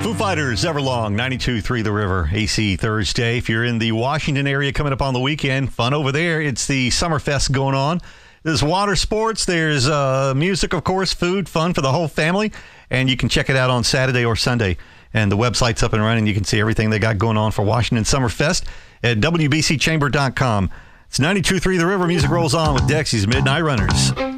Foo Fighters, Everlong, 92.3 The River, AC Thursday. If you're in the Washington area coming up on the weekend, fun over there. It's the Summerfest going on. There's water sports. There's music, of course, food, fun for the whole family. And you can check it out on Saturday or Sunday. And the website's up and running. You can see everything they got going on for Washington Summerfest at WBCChamber.com. It's 92.3 The River. Music rolls on with Dexy's Midnight Runners.